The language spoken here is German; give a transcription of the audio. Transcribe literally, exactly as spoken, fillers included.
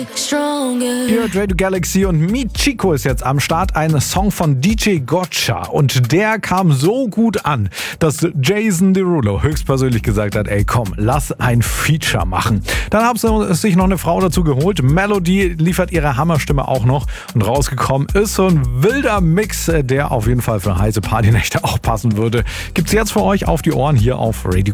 Hier Radio Galaxy und Meet Chico ist jetzt am Start. Ein Song von D J Gotcha und der kam so gut an, dass Jason Derulo höchstpersönlich gesagt hat, ey komm, lass ein Feature machen. Dann haben sie sich noch eine Frau dazu geholt. Melody liefert ihre Hammerstimme auch noch und rausgekommen ist so ein wilder Mix, der auf jeden Fall für heiße Partynächte auch passen würde. Gibt's jetzt für euch auf die Ohren hier auf Radio